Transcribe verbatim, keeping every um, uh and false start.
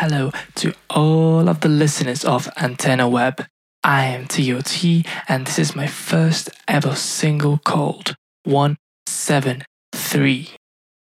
hello to all of the listeners of Antenna Web. I am T O T and this is my first ever single called one seven three.